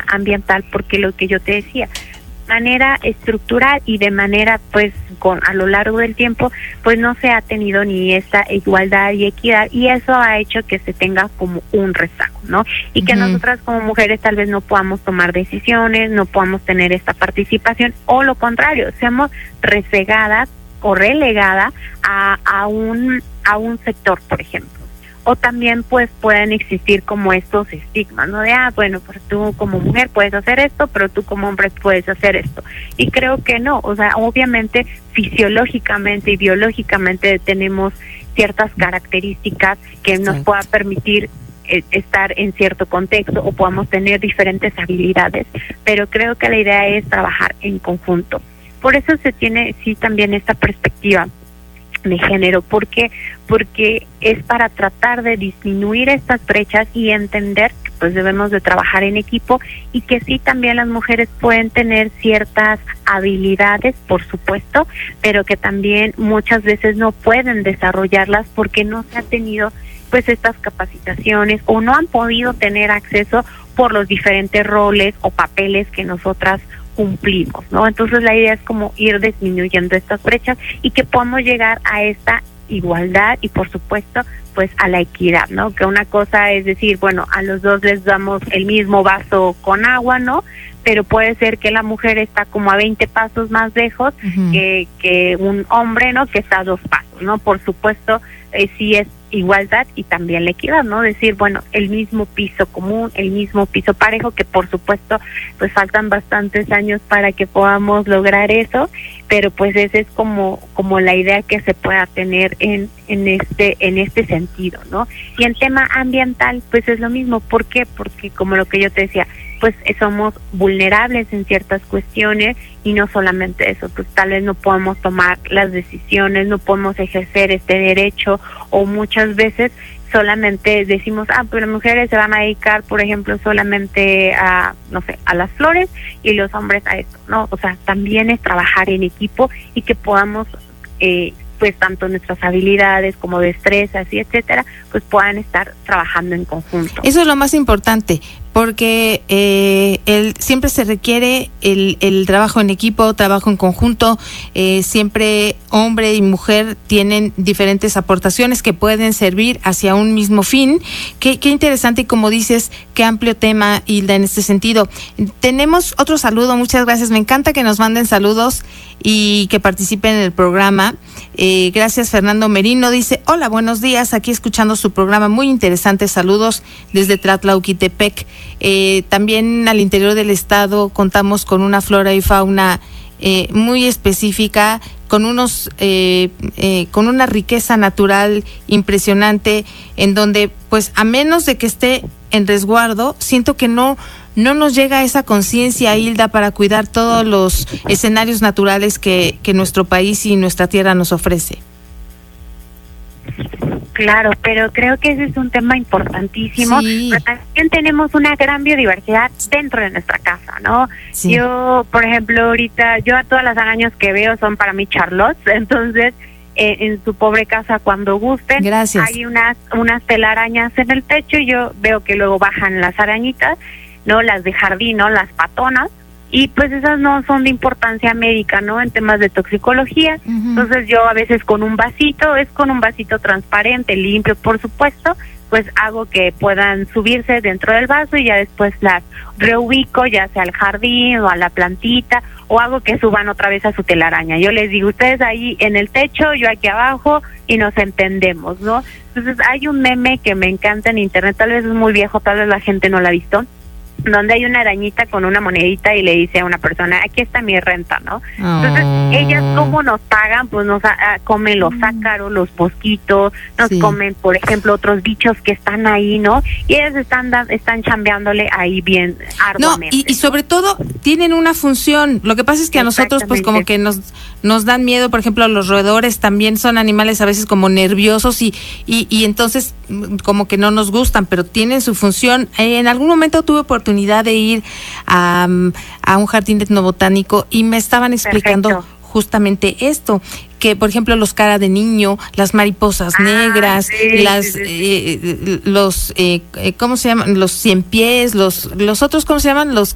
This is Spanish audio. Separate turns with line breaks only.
ambiental, porque lo que yo te decía, manera estructural y de manera pues a lo largo del tiempo pues no se ha tenido ni esta igualdad y equidad, y eso ha hecho que se tenga como un rezago, ¿no? Y que nosotras como mujeres tal vez no podamos tomar decisiones, no podamos tener esta participación, o lo contrario, seamos resegadas o relegadas a un sector, por ejemplo. O también pues pueden existir como estos estigmas, ¿no? De, bueno, pues tú como mujer puedes hacer esto, pero tú como hombre puedes hacer esto. Y creo que no, o sea, obviamente fisiológicamente y biológicamente tenemos ciertas características que nos pueda permitir estar en cierto contexto o podamos tener diferentes habilidades, pero creo que la idea es trabajar en conjunto. Por eso se tiene sí también esta perspectiva de género. ¿Por qué? Porque es para tratar de disminuir estas brechas y entender que pues debemos de trabajar en equipo, y que sí también las mujeres pueden tener ciertas habilidades, por supuesto, pero que también muchas veces no pueden desarrollarlas porque no se ha tenido pues estas capacitaciones o no han podido tener acceso por los diferentes roles o papeles que nosotras cumplimos, ¿no? Entonces la idea es como ir disminuyendo estas brechas y que podamos llegar a esta igualdad y por supuesto pues a la equidad, ¿no? Que una cosa es decir, bueno, a los dos les damos el mismo vaso con agua, ¿no? Pero puede ser que la mujer está como a 20 pasos más lejos que un hombre, ¿no? Que está a 2 pasos, ¿no? Por supuesto, sí es igualdad y también la equidad, ¿no? Decir, bueno, el mismo piso común, el mismo piso parejo, que por supuesto pues faltan bastantes años para que podamos lograr eso, pero pues esa es como la idea que se pueda tener en este sentido, ¿no? Y en tema ambiental pues es lo mismo. ¿Por qué? Porque como lo que yo te decía, pues somos vulnerables en ciertas cuestiones, y no solamente eso, pues tal vez no podemos tomar las decisiones, no podemos ejercer este derecho, o muchas veces solamente decimos, pues las mujeres se van a dedicar, por ejemplo, solamente a, no sé, a las flores, y los hombres a esto, ¿no? O sea, también es trabajar en equipo y que podamos pues tanto nuestras habilidades como destrezas y etcétera, pues puedan estar trabajando en conjunto.
Eso es lo más importante, porque siempre se requiere el trabajo en equipo, trabajo en conjunto. Siempre hombre y mujer tienen diferentes aportaciones que pueden servir hacia un mismo fin. Qué interesante, y como dices, qué amplio tema, Hilda, en este sentido. Tenemos otro saludo, muchas gracias, me encanta que nos manden saludos y que participen en el programa. Gracias, Fernando Merino, dice, hola, buenos días, aquí escuchando su programa, muy interesante, saludos desde Tlatlauquitepec. También al interior del estado contamos con una flora y fauna muy específica, con con una riqueza natural impresionante, en donde pues a menos de que esté en resguardo, siento que no nos llega esa conciencia, Hilda, para cuidar todos los escenarios naturales que nuestro país y nuestra tierra nos ofrece.
Claro, pero creo que ese es un tema importantísimo. Sí. Pero también tenemos una gran biodiversidad dentro de nuestra casa, ¿no? Sí. Yo, por ejemplo, ahorita, yo a todas las arañas que veo son para mí charlottes, entonces en su pobre casa cuando gusten.
Gracias.
Hay unas telarañas en el techo, y yo veo que luego bajan las arañitas, ¿no? Las de jardín, ¿no? Las patonas. Y pues esas no son de importancia médica, ¿no? En temas de toxicología. Entonces yo a veces con un vasito transparente, limpio, por supuesto, pues hago que puedan subirse dentro del vaso, y ya después las reubico, ya sea al jardín o a la plantita, o hago que suban otra vez a su telaraña. Yo les digo, ustedes ahí en el techo, yo aquí abajo, y nos entendemos, ¿no? Entonces hay un meme que me encanta en internet, tal vez es muy viejo, tal vez la gente no lo ha visto, donde hay una arañita con una monedita y le dice a una persona, aquí está mi renta, ¿no? Entonces, ellas ¿cómo nos pagan? Pues nos comen los ácaros, los mosquitos, nos comen, por ejemplo, otros bichos que están ahí, ¿no? Y ellas están chambeándole ahí bien arduamente.
No, y sobre todo tienen una función. Lo que pasa es que a nosotros pues como que nos dan miedo, por ejemplo, los roedores también son animales a veces como nerviosos y entonces como que no nos gustan, pero tienen su función. En algún momento tuve oportunidad de ir a un jardín etnobotánico y me estaban explicando justamente esto, que por ejemplo los cara de niño, las mariposas negras, los ¿cómo se llaman? Los ciempiés, los otros, ¿cómo se llaman? Los